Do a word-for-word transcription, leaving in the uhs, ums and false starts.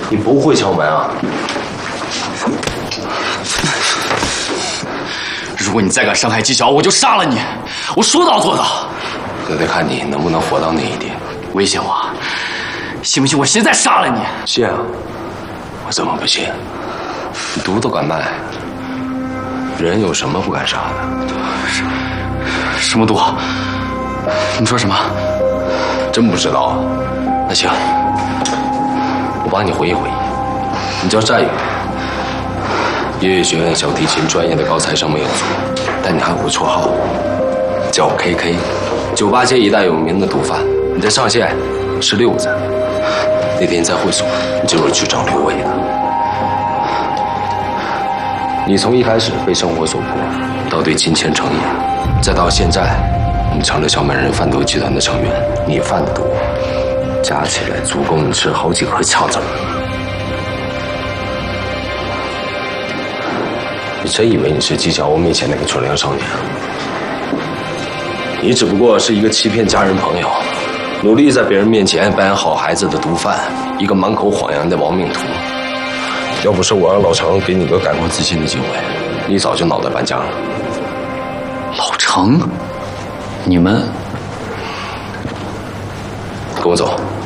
你不会敲门啊？ 如果你再敢伤害纪晓，我就杀了你！我说到做到。 这得看你能不能活到那一天。 威胁我，信不信我现在杀了你？ 信啊！我怎么不信？你毒都敢卖，人有什么不敢杀的？ 什什么毒？你说什么？ 真不知道啊？那行，我帮你回忆回忆。你叫战宇，音乐学院小提琴专业的高材生没有错，但你还有个绰号，叫 K K， 酒吧界一代有名的毒贩。你在上线是六子，那天在会所你就是去找刘伟的。你从一开始被生活所迫，到对金钱成瘾，再到现在，你成了小美人贩毒集团的成员，你贩的毒加起来足够你吃好几颗枪子。你真以为你是纪晓面前那个纯良少年？你只不过是一个欺骗家人朋友，努力在别人面前扮演好孩子的毒贩，一个满口谎言的亡命徒。要不是我让老程给你个改过自新的机会，你早就脑袋搬家了。 老程，你们跟我走。